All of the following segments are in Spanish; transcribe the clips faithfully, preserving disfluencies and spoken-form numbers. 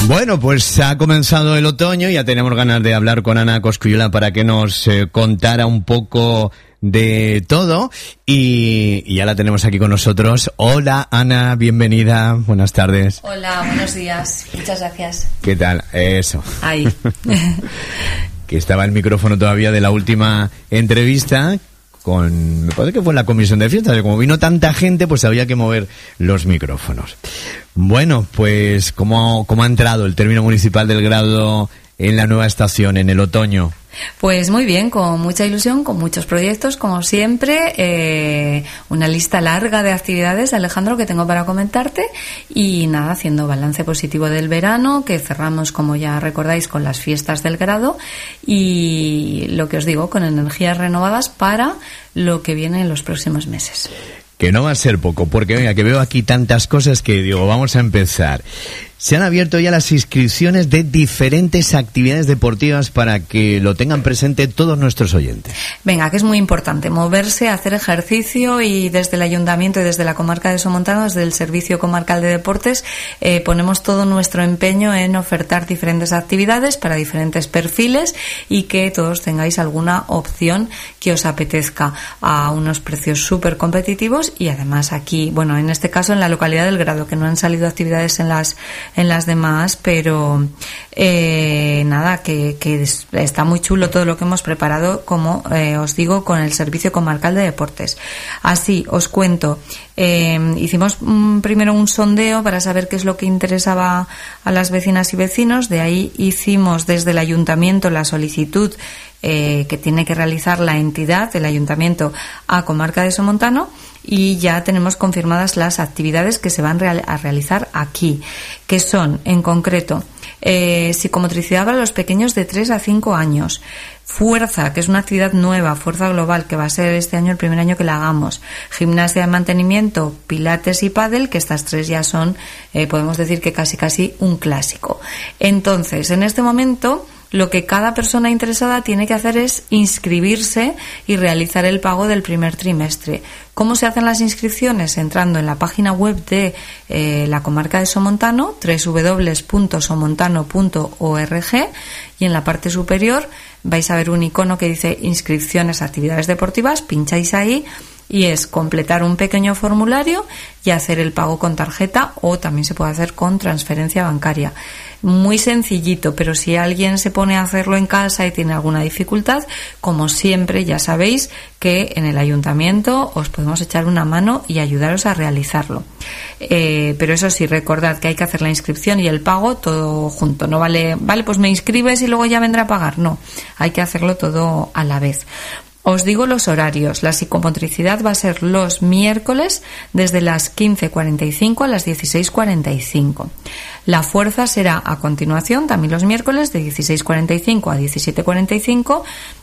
Bueno, pues ha comenzado el otoño y ya tenemos ganas de hablar con Ana Cosculluela para que nos eh, contara un poco de todo y, y ya la tenemos aquí con nosotros. Hola Ana, bienvenida, buenas tardes. Hola, buenos días, muchas gracias. ¿Qué tal? Eso. Ahí. Que estaba el micrófono todavía de la última entrevista con, me parece que fue la comisión de fiestas, como vino tanta gente, pues había que mover los micrófonos. Bueno, pues ¿cómo, cómo ha entrado el término municipal del Grado en la nueva estación, en el otoño? Pues muy bien, con mucha ilusión, con muchos proyectos, como siempre, eh, una lista larga de actividades, Alejandro, que tengo para comentarte, y nada, haciendo balance positivo del verano, que cerramos, como ya recordáis, con las fiestas del Grado, y lo que os digo, con energías renovadas para lo que viene en los próximos meses. Que no va a ser poco, porque venga, que veo aquí tantas cosas que digo, vamos a empezar. Se han abierto ya las inscripciones de diferentes actividades deportivas para que lo tengan presente todos nuestros oyentes. Venga, que es muy importante moverse, hacer ejercicio, y desde el Ayuntamiento y desde la Comarca de Somontano, desde el Servicio Comarcal de Deportes, eh, ponemos todo nuestro empeño en ofertar diferentes actividades para diferentes perfiles y que todos tengáis alguna opción que os apetezca a unos precios súper competitivos. Y además aquí, bueno, en este caso en la localidad del Grado, que no han salido actividades en las en las demás, pero eh, nada, que, que está muy chulo todo lo que hemos preparado, como eh, os digo, con el Servicio Comarcal de Deportes. Así, os cuento, eh, hicimos mm, primero un sondeo para saber qué es lo que interesaba a las vecinas y vecinos, de ahí hicimos desde el Ayuntamiento la solicitud eh, que tiene que realizar la entidad del Ayuntamiento a Comarca de Somontano, y ya tenemos confirmadas las actividades que se van a realizar aquí, que son, en concreto, eh, psicomotricidad para los pequeños de tres a cinco años, fuerza, que es una actividad nueva, fuerza global, que va a ser este año el primer año que la hagamos, gimnasia de mantenimiento, pilates y pádel, que estas tres ya son, eh, podemos decir que casi casi un clásico. Entonces, en este momento, lo que cada persona interesada tiene que hacer es inscribirse y realizar el pago del primer trimestre. ¿Cómo se hacen las inscripciones? Entrando en la página web de eh, la Comarca de Somontano, doble u doble u doble u punto somontano punto org, y en la parte superior vais a ver un icono que dice inscripciones, actividades deportivas, pincháis ahí y es completar un pequeño formulario y hacer el pago con tarjeta, o también se puede hacer con transferencia bancaria. Muy sencillito, pero si alguien se pone a hacerlo en casa y tiene alguna dificultad, como siempre ya sabéis que en el Ayuntamiento os podemos echar una mano y ayudaros a realizarlo. Eh, pero eso sí, recordad que hay que hacer la inscripción y el pago todo junto. No vale, vale, pues me inscribes y luego ya vendrá a pagar. No, hay que hacerlo todo a la vez. Os digo los horarios. La psicomotricidad va a ser los miércoles desde las quince cuarenta y cinco a las dieciséis cuarenta y cinco. La fuerza será a continuación, también los miércoles, de dieciséis cuarenta y cinco a diecisiete cuarenta y cinco.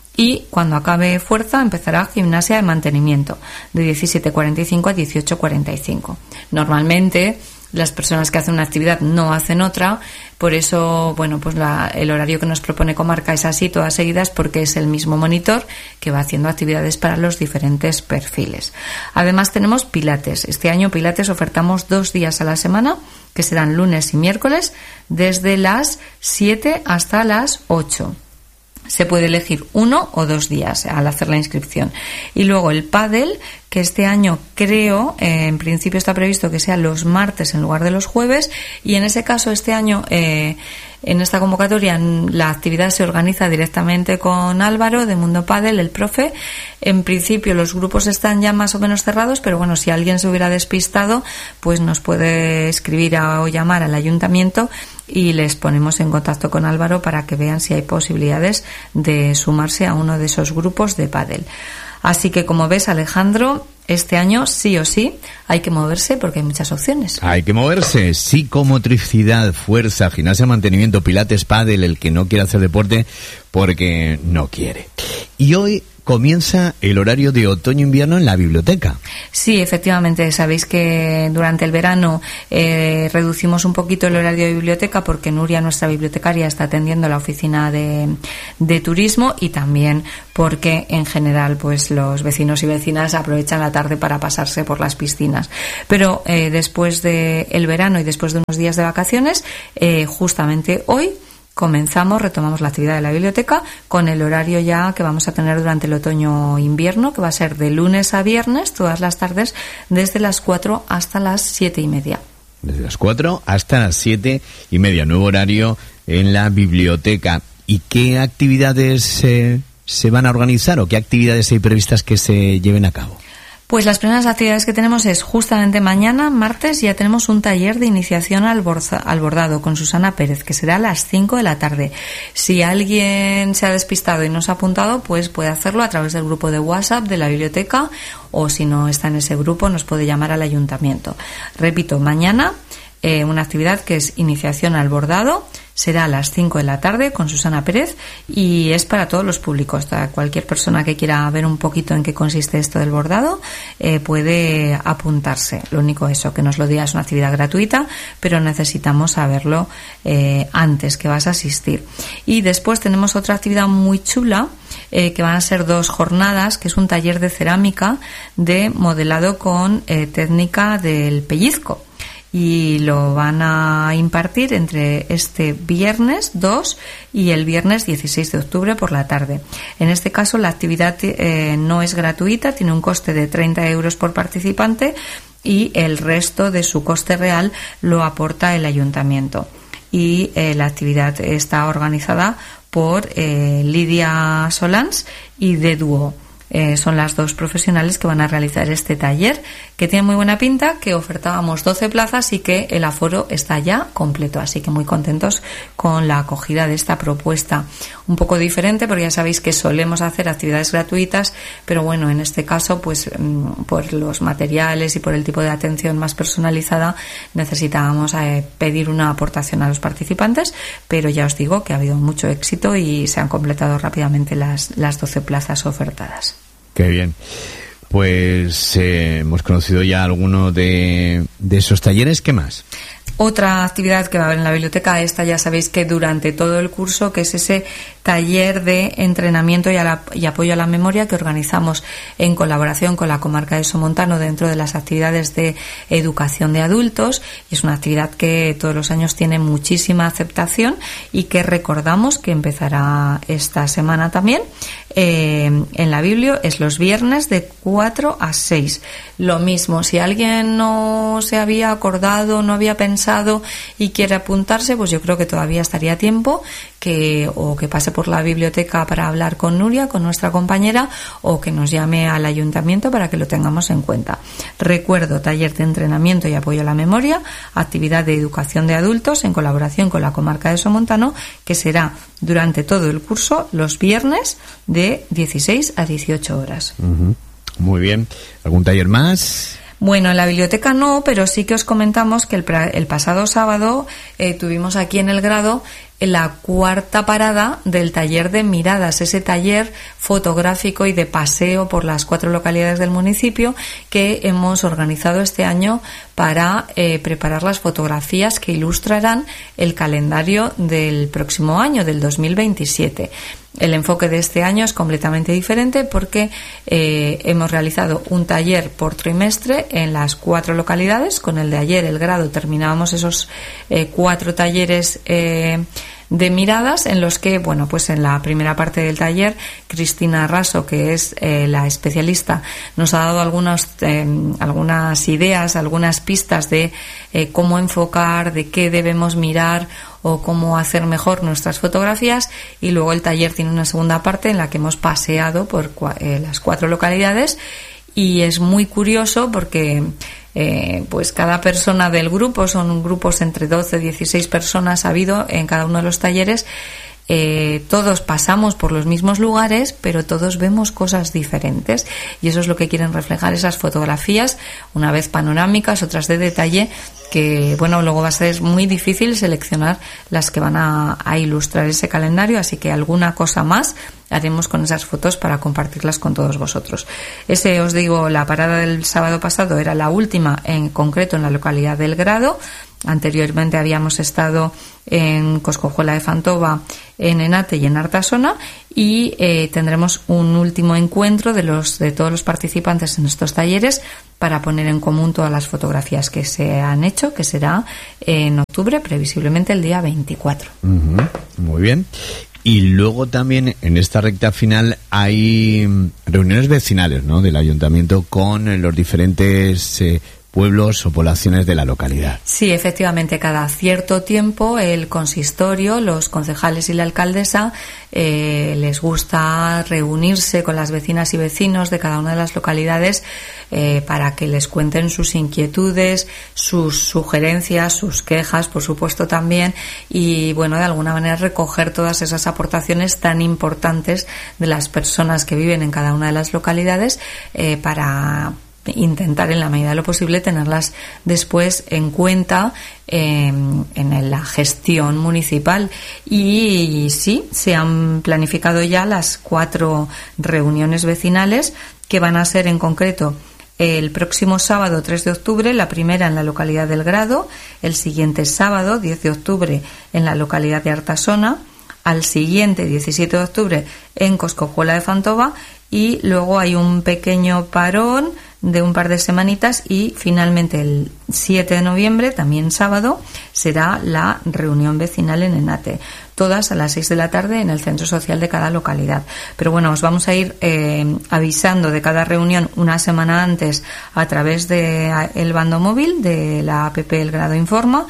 Y cuando acabe fuerza empezará gimnasia de mantenimiento, de diecisiete cuarenta y cinco a dieciocho cuarenta y cinco. Normalmente las personas que hacen una actividad no hacen otra, por eso, bueno, pues la, el horario que nos propone Comarca es así, todas seguidas, porque es el mismo monitor que va haciendo actividades para los diferentes perfiles. Además tenemos pilates. Este año pilates ofertamos dos días a la semana, que serán lunes y miércoles, desde las siete hasta las ocho. Se puede elegir uno o dos días al hacer la inscripción. Y luego el pádel, que este año creo, eh, en principio está previsto que sea los martes en lugar de los jueves, y en ese caso este año, eh, en esta convocatoria, la actividad se organiza directamente con Álvaro de Mundo Pádel, el profe. En principio los grupos están ya más o menos cerrados, pero bueno, si alguien se hubiera despistado, pues nos puede escribir o llamar al Ayuntamiento y les ponemos en contacto con Álvaro para que vean si hay posibilidades de sumarse a uno de esos grupos de pádel. Así que, como ves, Alejandro, este año sí o sí hay que moverse porque hay muchas opciones. Hay que moverse. Psicomotricidad, fuerza, gimnasia, mantenimiento, pilates, pádel, el que no quiere hacer deporte porque no quiere. Y hoy comienza el horario de otoño-invierno en la biblioteca. Sí, efectivamente. Sabéis que durante el verano eh, reducimos un poquito el horario de biblioteca porque Nuria, nuestra bibliotecaria, está atendiendo la oficina de, de turismo, y también porque en general pues los vecinos y vecinas aprovechan la tarde para pasarse por las piscinas. Pero eh, después del verano y después de unos días de vacaciones, eh, justamente hoy comenzamos, retomamos la actividad de la biblioteca con el horario ya que vamos a tener durante el otoño-invierno, que va a ser de lunes a viernes, todas las tardes, desde las cuatro hasta las siete y media. Desde las cuatro hasta las siete y media, nuevo horario en la biblioteca. ¿Y qué actividades eh, se van a organizar o qué actividades hay previstas que se lleven a cabo? Pues las primeras actividades que tenemos es justamente mañana, martes, ya tenemos un taller de iniciación al, borza, al bordado con Susana Pérez, que será a las cinco de la tarde. Si alguien se ha despistado y no se ha apuntado, pues puede hacerlo a través del grupo de WhatsApp de la biblioteca, o si no está en ese grupo nos puede llamar al ayuntamiento. Repito, mañana eh, una actividad que es iniciación al bordado. Será a las cinco de la tarde con Susana Pérez y es para todos los públicos. Cualquier persona que quiera ver un poquito en qué consiste esto del bordado eh, puede apuntarse. Lo único eso, que nos lo diga, es una actividad gratuita, pero necesitamos saberlo eh, antes que vas a asistir. Y después tenemos otra actividad muy chula eh, que van a ser dos jornadas, que es un taller de cerámica de modelado con eh, técnica del pellizco. Y lo van a impartir entre este viernes dos y el viernes dieciséis de octubre por la tarde. En este caso la actividad eh, no es gratuita, tiene un coste de treinta euros por participante y el resto de su coste real lo aporta el ayuntamiento. Y eh, la actividad está organizada por eh, Lidia Solans y de Duo. Eh, son las dos profesionales que van a realizar este taller, que tiene muy buena pinta, que ofertábamos doce plazas y que el aforo está ya completo, así que muy contentos con la acogida de esta propuesta. Un poco diferente, porque ya sabéis que solemos hacer actividades gratuitas, pero bueno, en este caso, pues por los materiales y por el tipo de atención más personalizada, necesitábamos eh, pedir una aportación a los participantes, pero ya os digo que ha habido mucho éxito y se han completado rápidamente las, las doce plazas ofertadas. Qué bien. Pues eh, hemos conocido ya alguno de, de esos talleres. ¿Qué más? Otra actividad que va a haber en la biblioteca, esta ya sabéis que durante todo el curso, que es ese taller de entrenamiento y, a la, y apoyo a la memoria que organizamos en colaboración con la comarca de Somontano dentro de las actividades de educación de adultos, y es una actividad que todos los años tiene muchísima aceptación y que recordamos que empezará esta semana también eh, en la Biblio. Es los viernes de cuatro a seis. Lo mismo, si alguien no se había acordado, no había pensado y quiere apuntarse, pues yo creo que todavía estaría a tiempo, que o que pase por la biblioteca para hablar con Nuria, con nuestra compañera, o que nos llame al ayuntamiento para que lo tengamos en cuenta. Recuerdo, taller de entrenamiento y apoyo a la memoria, actividad de educación de adultos en colaboración con la comarca de Somontano, que será durante todo el curso los viernes de dieciséis a dieciocho horas. Uh-huh. Muy bien. ¿Algún taller más? Bueno, en la biblioteca no, pero sí que os comentamos que el, el pasado sábado eh, tuvimos aquí en el grado la cuarta parada del taller de miradas, ese taller fotográfico y de paseo por las cuatro localidades del municipio que hemos organizado este año para eh, preparar las fotografías que ilustrarán el calendario del próximo año, del dos mil veintisiete. El enfoque de este año es completamente diferente porque eh, hemos realizado un taller por trimestre en las cuatro localidades. Con el de ayer, el grado, terminábamos esos eh, cuatro talleres eh, de miradas, en los que, bueno, pues en la primera parte del taller, Cristina Raso, que es eh, la especialista, nos ha dado algunos, eh, algunas ideas, algunas pistas de eh, cómo enfocar, de qué debemos mirar o cómo hacer mejor nuestras fotografías, y luego el taller tiene una segunda parte en la que hemos paseado por cua- eh, las cuatro localidades, y es muy curioso porque Eh, pues cada persona del grupo, son grupos entre doce y dieciséis personas ha habido en cada uno de los talleres, eh, todos pasamos por los mismos lugares, pero todos vemos cosas diferentes, y eso es lo que quieren reflejar esas fotografías, una vez panorámicas, otras de detalle, que bueno, luego va a ser muy difícil seleccionar las que van a, a ilustrar ese calendario, así que alguna cosa más haremos con esas fotos para compartirlas con todos vosotros. Ese, os digo, la parada del sábado pasado era la última, en concreto en la localidad del Grado. Anteriormente habíamos estado en Coscojuela de Fantova, en Enate y en Artasona, y eh, tendremos un último encuentro de los de todos los participantes en estos talleres para poner en común todas las fotografías que se han hecho, que será en octubre, previsiblemente el día veinticuatro. Uh-huh. Muy bien. Y luego también en esta recta final hay reuniones vecinales, ¿no?, del ayuntamiento con los diferentes eh, pueblos o poblaciones de la localidad. Sí, efectivamente, cada cierto tiempo el consistorio, los concejales y la alcaldesa eh, les gusta reunirse con las vecinas y vecinos de cada una de las localidades eh, para que les cuenten sus inquietudes, sus sugerencias, sus quejas, por supuesto también, y bueno, de alguna manera recoger todas esas aportaciones tan importantes de las personas que viven en cada una de las localidades eh, para intentar en la medida de lo posible tenerlas después en cuenta eh, en la gestión municipal. Y, y sí, se han planificado ya las cuatro reuniones vecinales, que van a ser en concreto el próximo sábado tres de octubre, la primera en la localidad del Grado, el siguiente sábado diez de octubre en la localidad de Artasona, al siguiente diecisiete de octubre en Coscojuela de Fantova, y luego hay un pequeño parón de un par de semanitas, y finalmente el siete de noviembre, también sábado, será la reunión vecinal en Enate, todas a las seis de la tarde en el centro social de cada localidad. Pero bueno, os vamos a ir eh, avisando de cada reunión una semana antes a través de el bando móvil de la app El Grado Informa,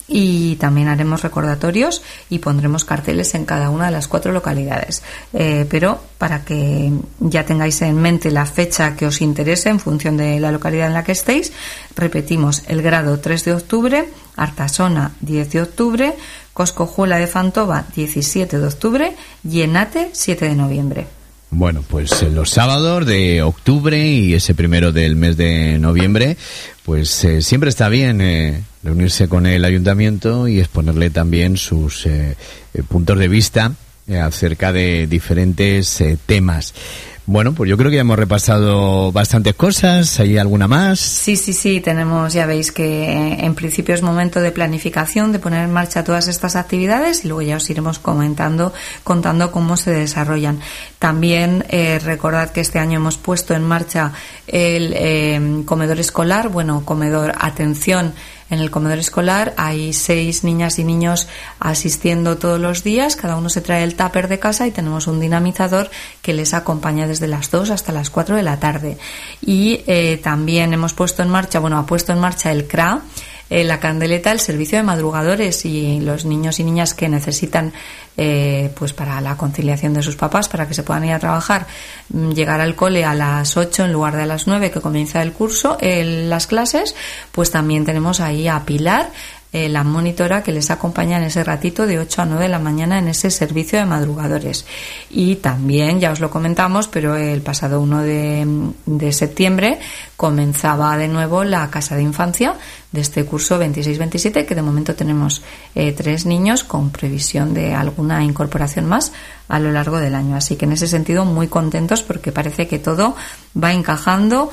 y también haremos recordatorios y pondremos carteles en cada una de las cuatro localidades, eh, pero para que ya tengáis en mente la fecha que os interese en función de la localidad en la que estéis. Repetimos: El Grado tres de octubre, Artasona diez de octubre, Coscojuela de Fantova diecisiete de octubre y Enate siete de noviembre. Bueno, pues los sábados de octubre y ese primero del mes de noviembre, pues eh, siempre está bien eh, reunirse con el ayuntamiento y exponerle también sus eh, eh, puntos de vista eh, acerca de diferentes eh, temas. Bueno, pues yo creo que ya hemos repasado bastantes cosas. ¿Hay alguna más? Sí, sí, sí, tenemos, ya veis que en principio es momento de planificación, de poner en marcha todas estas actividades, y luego ya os iremos comentando, contando cómo se desarrollan. También eh, recordad que este año hemos puesto en marcha el eh, comedor escolar, bueno, comedor, atención. En el comedor escolar hay seis niñas y niños asistiendo todos los días, cada uno se trae el tupper de casa y tenemos un dinamizador que les acompaña desde las dos hasta las cuatro de la tarde. Y eh, también hemos puesto en marcha, bueno, ha puesto en marcha el C R A, eh, la Candeleta, el servicio de madrugadores, y los niños y niñas que necesitan eh, pues para la conciliación de sus papás, para que se puedan ir a trabajar, llegar al cole a las ocho en lugar de a las nueve que comienza el curso, eh, las clases, pues también tenemos ahí a Pilar, eh, la monitora, que les acompaña en ese ratito de ocho a nueve de la mañana en ese servicio de madrugadores. Y también, ya os lo comentamos, pero el pasado uno de, de septiembre comenzaba de nuevo la casa de infancia de este curso veintiséis veintisiete, que de momento tenemos eh, tres niños con previsión de alguna incorporación más a lo largo del año. Así que en ese sentido muy contentos, porque parece que todo va encajando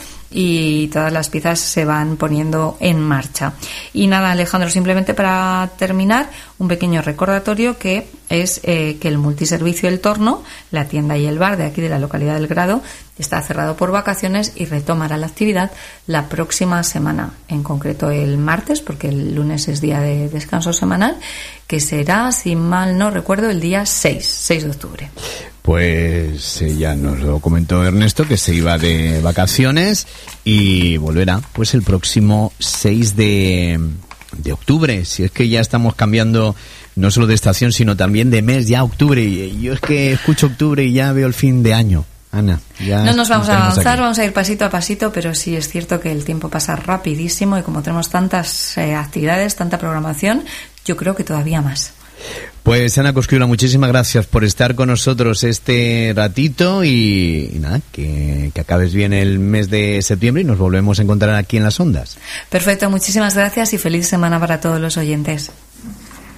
y todas las piezas se van poniendo en marcha. Y nada, Alejandro, simplemente para terminar, un pequeño recordatorio, que es eh, que el multiservicio El Torno, la tienda y el bar de aquí de la localidad del Grado, está cerrado por vacaciones y retomará la actividad la próxima semana, en concreto el martes, porque el lunes es día de descanso semanal, que será, si mal no recuerdo, el día seis de octubre. Pues eh, ya nos lo comentó Ernesto, que se iba de vacaciones y volverá pues el próximo seis de octubre. Si es que ya estamos cambiando no solo de estación, sino también de mes, ya octubre. Y yo es que escucho octubre y ya veo el fin de año. Ana, ya no nos vamos a avanzar, aquí. Vamos a ir pasito a pasito, pero sí es cierto que el tiempo pasa rapidísimo, y como tenemos tantas eh, actividades, tanta programación, yo creo que todavía más. Pues Ana Cosquiula, muchísimas gracias por estar con nosotros este ratito y, y nada, que, que acabes bien el mes de septiembre y nos volvemos a encontrar aquí en las ondas. Perfecto, muchísimas gracias y feliz semana para todos los oyentes.